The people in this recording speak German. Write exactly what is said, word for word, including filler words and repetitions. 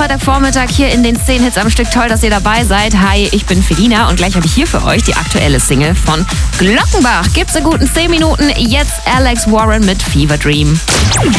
Freitagvormittag hier in den zehn Hits am Stück. Toll, dass ihr dabei seid. Hi, ich bin Felina und gleich habe ich hier für euch die aktuelle Single von Glockenbach. Gibt's in guten zehn Minuten. Jetzt Alex Warren mit Fever Dream.